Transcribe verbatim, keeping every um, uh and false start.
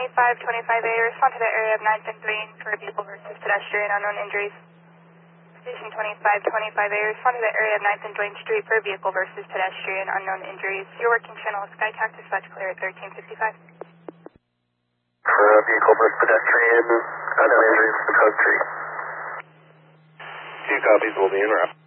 twenty-five twenty-five A, respond to the area of ninth and Dwayne for vehicle versus pedestrian, unknown injuries. Station twenty-five twenty-five A, respond to the area of ninth and Dwayne Street for vehicle versus pedestrian, unknown injuries. Your working channel is SkyTac, dispatch clear at thirteen fifty-five. For vehicle versus pedestrian, unknown injuries, code three. Two copies will be en route.